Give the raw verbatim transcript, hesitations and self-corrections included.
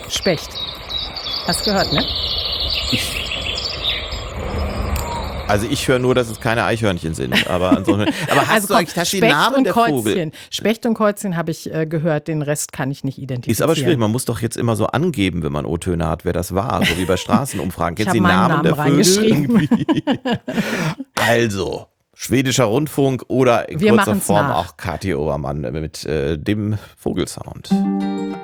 Specht. Hast gehört, ne? Ich. Also ich höre nur, dass es keine Eichhörnchen sind. Aber ansonsten. Aber hast Also du komm, eigentlich hast du den Specht Namen und der Käuzchen. Vogel? Specht und Käuzchen habe ich äh, gehört, den Rest kann ich nicht identifizieren. Ist aber schwierig. Man muss doch jetzt immer so angeben, wenn man O-Töne hat, wer das war. So wie bei Straßenumfragen. Ich Kennst du hab den meinen Namen der Namen Vögel? reingeschrieben. Irgendwie? Also. Schwedischer Rundfunk oder in Wir kurzer machen's Form nach. auch Kathi Obermann mit äh, dem Vogelsound.